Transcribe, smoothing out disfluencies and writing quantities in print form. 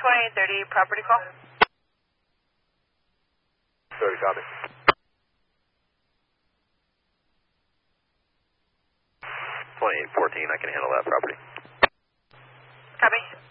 2830 property call. 30 copy. 2814, I can handle that property. Copy.